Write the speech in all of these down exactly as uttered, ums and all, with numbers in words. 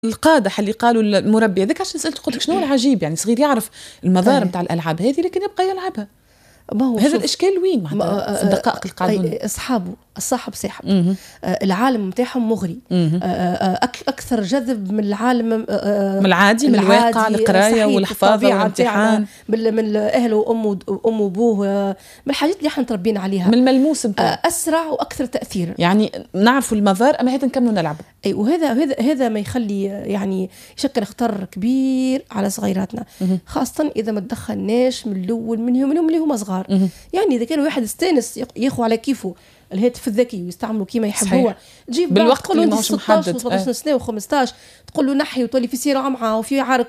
القادح اللي قالوا المربي هذاك، عشان سألت قلت شنو العجيب يعني صغير يعرف المضار نتاع الألعاب هذه لكن يبقى يلعبها. ما هو هذا الإشكال وين معناتها في الدقائق اللي قاعدون أصحابه الصاحب ساحب آه العالم متاعهم مغري آه آه أكثر جذب من العالم آه من العادي من الواقع القراية والحفاظة والامتحان من من أهله وأمه وأمه وأبوه آه من الحاجات اللي احنا تربينا عليها من الملموس آه أسرع وأكثر تأثير. يعني نعرفوا المضار أما هذا نكملوا نلعب. أي وهذا هذا هذا ما يخلي يعني يشكل خطر كبير على صغيراتنا خاصة إذا ما تدخلناش من الأول منهم منهم اللي هم صغار. يعني إذا كان واحد استانس ياخو على كيفه الهاتف الذكي ويستعملوا كيما يحب هو، تجيب بالوقت اللي ماهوش محدد ستة سنة وخمسطاش تقول له نحي وتولي في صراع معه وفي عرق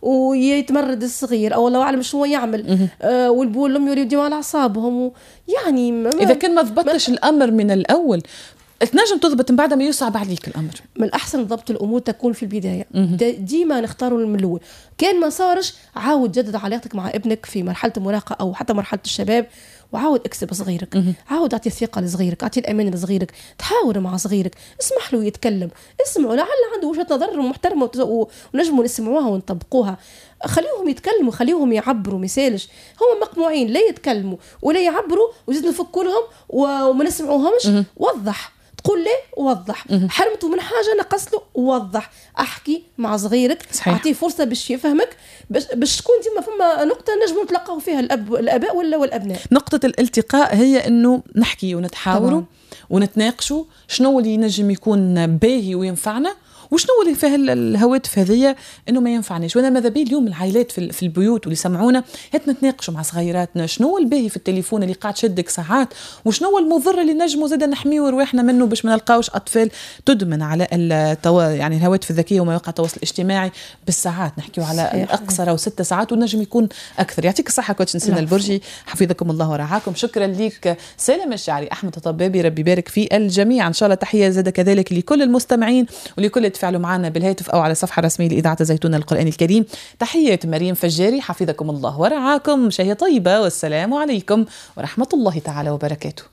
ويتمرد الصغير او الله اعلم شنو يعمل آه والبول لهم يريدوا على اعصابهم. يعني اذا كان ما ضبطش الامر من الاول تنجم تضبط من بعد ما يصعب عليك الامر. من الاحسن ضبط الامور تكون في البدايه، ديما نختاروا من الاول. كان ما صارش عاود جدد علاقتك مع ابنك في مرحله المراهقه او حتى مرحله الشباب، وعاود اكسب صغيرك، مم. عاود اعطي الثقه لصغيرك، اعطي الامان لصغيرك، تحاور مع صغيرك، اسمح له يتكلم، اسمعوا لعل عنده وجهه نظر محترمه ونجموا نسمعوها ونطبقوها. خليهم يتكلموا، خليهم يعبروا، مثالش هم مقموعين لا يتكلموا ولا يعبروا وزيد نفكوا لهم وما نسمعوهمش. مم. وضح، تقول ليه وضح، حرمته من حاجه نقص له وضح، احكي مع صغيرك، اعطيه فرصه باش يفهمك، باش تكون ديما فما نقطه نجموا نتلقاو فيها الاب الاباء ولا والابناء. نقطه الالتقاء هي انه نحكي ونتحاوروا ونتناقشوا شنو اللي ينجم يكون باهي وينفعنا وشنو اللي فيه الهواتف هذية انه ما ينفعناش. وانا ماذا بي اليوم العائلات في البيوت واللي سمعونا هات نتناقشوا مع صغيراتنا شنو الباهي في التليفون اللي قاعد شدك ساعات وشنو المضر اللي نجموا زاده نحميو رواحنا منه باش ما نلقاوش اطفال تدمن على التو... يعني الهواتف الذكيه وما يوقع التواصل الاجتماعي بالساعات. نحكيو على الاقصر او ست ساعات ونجم يكون اكثر. يعطيك الصحه كوتش نسينا البرجي، حفظكم الله ورعاكم. شكرا ليك سالم الشعري، احمد الطبابي، ربي يبارك في الجميع. ان شاء الله تحيه زاده كذلك لكل المستمعين ولكل تفاعلوا معنا بالهاتف أو على الصفحة الرسمية لإذاعة زيتون القرآن الكريم. تحيات مريم فجاري، حفظكم الله ورعاكم، شهية طيبة، والسلام عليكم ورحمة الله تعالى وبركاته.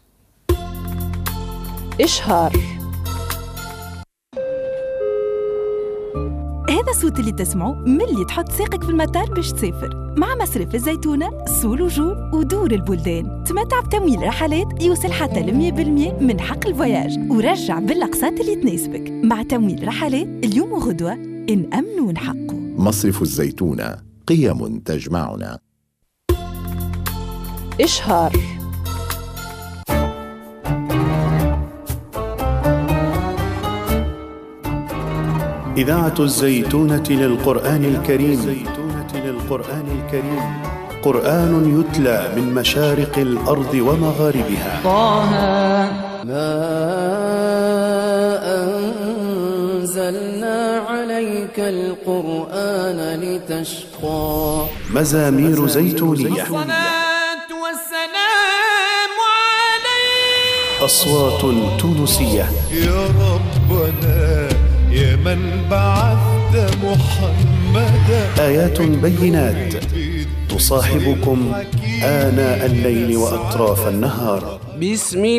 إشهار. هذا الصوت اللي تسمعه ملي تحط ساقك في المطار باش تسافر. مع مصرف الزيتونة سول وجول ودور البلدان تمتع بتمويل رحلات يوصل حتى لمية بالمية من حق الفواياج، ورجع بالأقساط اللي تناسبك. مع تمويل رحلات اليوم وغدوة نأمن ونحقه. مصرف الزيتونة، قيم تجمعنا. إشهار. إذاعة الزيتونة للقرآن الكريم. الزيتونة للقرآن الكريم. قرآن يتلى من مشارق الأرض ومغاربها. طه ما أنزلنا عليك القرآن لتشقى. مزامير زيتونية. الصلاة والسلام عليك. أصوات تونسية. يا ربنا يا من بعثت محمدا. آيات بينات تصاحبكم آناء الليل وأطراف النهار. بسم